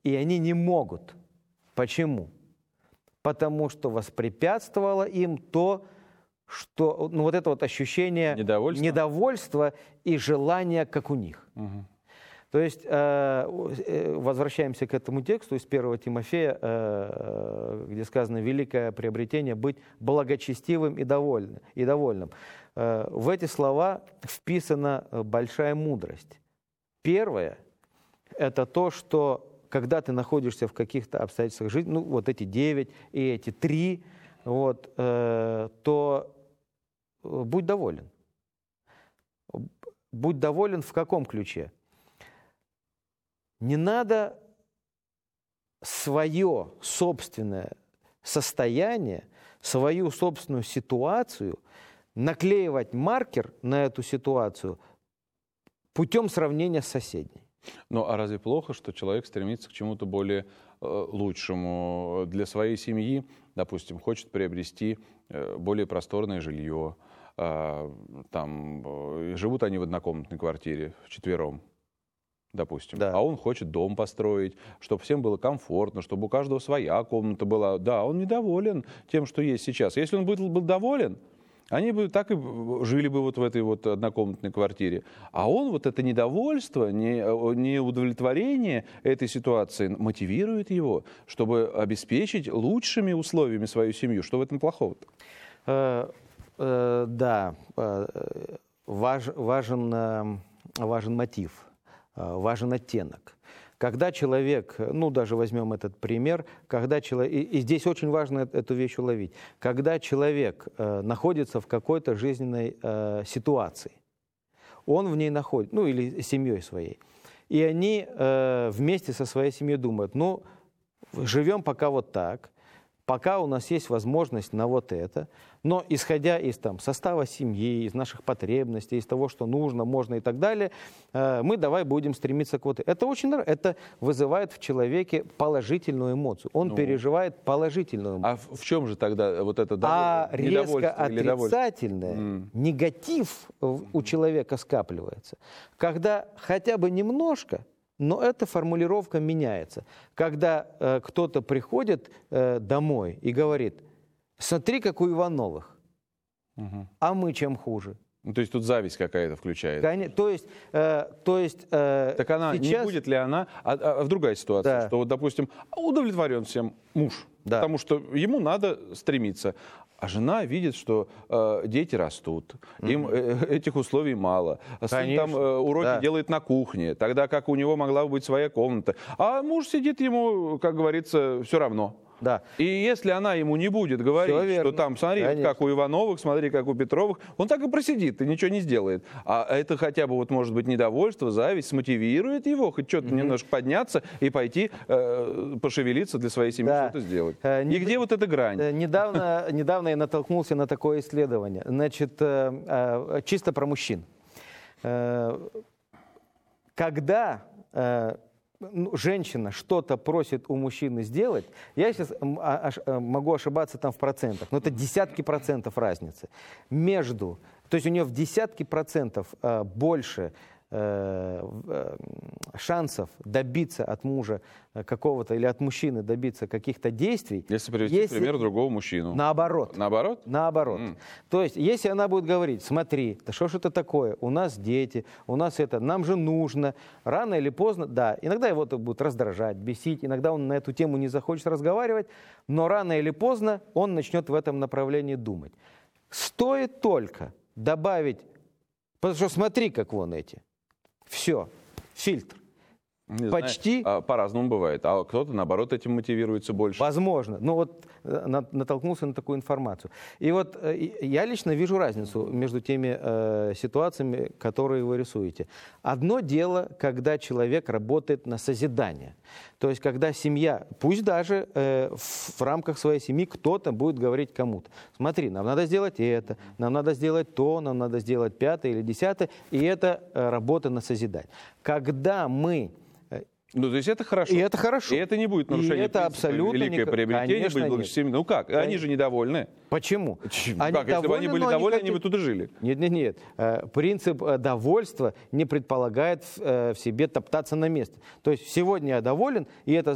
И они не могут. Почему? Потому что воспрепятствовало им то, что, ну, вот это вот ощущение недовольства и желания, как у них. Угу. То есть, возвращаемся к этому тексту из 1 Тимофея, где сказано «великое приобретение быть благочестивым и довольным». В эти слова вписана большая мудрость. Первое – это то, что когда ты находишься в каких-то обстоятельствах жизни, ну вот эти 9 и эти 3, вот, то будь доволен. Будь доволен в каком ключе? Не надо свое собственное состояние, свою собственную ситуацию наклеивать маркер на эту ситуацию путем сравнения с соседней. Ну, а разве плохо, что человек стремится к чему-то более лучшему для своей семьи, допустим, хочет приобрести более просторное жилье, там живут они в однокомнатной квартире вчетвером, допустим, да. А он хочет дом построить, чтобы всем было комфортно, чтобы у каждого своя комната была. Да, он недоволен тем, что есть сейчас. Если он был доволен, они бы так и жили бы вот в этой вот однокомнатной квартире. А он вот это недовольство, неудовлетворение этой ситуации мотивирует его, чтобы обеспечить лучшими условиями свою семью. Что в этом плохого-то? Да, важен мотив, важен оттенок. Когда человек, ну даже возьмем этот пример, когда человек, и здесь очень важно эту вещь уловить, когда человек находится в какой-то жизненной ситуации, он в ней находится, ну или с семьей своей, и они вместе со своей семьей думают, ну живем пока вот так, пока у нас есть возможность на вот это, но исходя из там, состава семьи, из наших потребностей, из того, что нужно, можно и так далее, мы давай будем стремиться к вот этому. Это вызывает в человеке положительную эмоцию. Он переживает положительную эмоцию. А в чем же тогда вот это резко отрицательное, негатив у человека скапливается, когда хотя бы немножко, но эта формулировка меняется. Когда кто-то приходит домой и говорит, смотри, как у Ивановых, а мы чем хуже? Ну, то есть тут зависть какая-то включается. То есть так она, сейчас... не будет ли она, в другая ситуация, да. Что вот, допустим, удовлетворен всем муж, да. Потому что ему надо стремиться, а жена видит, что дети растут, им этих условий мало, сын там уроки делает на кухне, тогда как у него могла быть своя комната, а муж сидит ему, как говорится, все равно. Да. И если она ему не будет говорить, что там, смотри, как у Ивановых, смотри, как у Петровых, он так и просидит и ничего не сделает. А это хотя бы, вот, может быть, недовольство, зависть смотивирует его хоть что-то немножко подняться и пойти пошевелиться для своей семьи, что-то сделать. И где вот эта грань? Недавно я натолкнулся на такое исследование. Значит, чисто про мужчин. Когда... женщина что-то просит у мужчины сделать, я сейчас могу ошибаться там в процентах, но это десятки процентов разницы между, то есть у нее в десятки процентов больше шансов добиться от мужа какого-то или от мужчины добиться каких-то действий. Если привести пример другого мужчину. Наоборот. Наоборот? Наоборот. То есть, если она будет говорить, смотри, да что ж это такое, у нас дети, у нас это, нам же нужно, рано или поздно, да, иногда его это будет раздражать, бесить, иногда он на эту тему не захочет разговаривать, но рано или поздно он начнет в этом направлении думать. Стоит только добавить, потому что смотри, как вон эти. Все, фильтр. Не почти. Знаю, по-разному бывает. А кто-то, наоборот, этим мотивируется больше. Возможно. Ну вот натолкнулся на такую информацию. И вот я лично вижу разницу между теми ситуациями, которые вы рисуете. Одно дело, когда человек работает на созидание. То есть, когда семья, пусть даже в рамках своей семьи кто-то будет говорить кому-то. Смотри, нам надо сделать это, нам надо сделать то, нам надо сделать 5-е или 10-е. И это работа на созидание. Когда мы... Ну, то есть это хорошо. И это хорошо. И это не будет нарушение это абсолютно великое приобретение, быть благочестивым. Ну как? Они же недовольны. Почему? Как? Если бы они были довольны, они бы туда жили. Нет. Принцип довольства не предполагает в себе топтаться на месте. То есть сегодня я доволен, и это